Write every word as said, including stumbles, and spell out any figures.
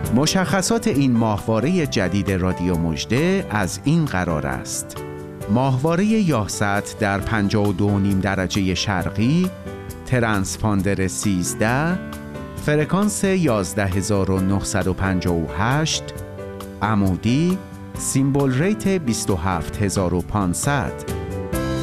مشخصات این ماهواره جدید رادیو مژده از این قرار است: ماهواره یاست در پنجاه و دو و نیم درجه شرقی، ترانسپاندر سیزده، فرکانس یازده هزار و نهصد و پنجاه و هشت، عمودی، سیمبل ریت بیست و هفت هزار و پانصد.